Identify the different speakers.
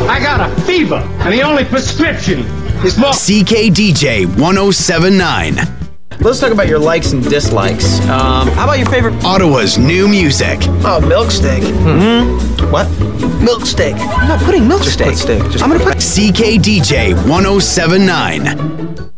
Speaker 1: I got a fever, and the only prescription is more.
Speaker 2: CKDJ 1079.
Speaker 3: Let's talk about your likes and dislikes. How about your favorite?
Speaker 2: Ottawa's new music.
Speaker 3: Oh, milk steak. Mm-hmm. What? Milk steak. I'm not putting milk steak.
Speaker 4: Just put steak.
Speaker 3: I'm gonna put
Speaker 2: CKDJ 1079.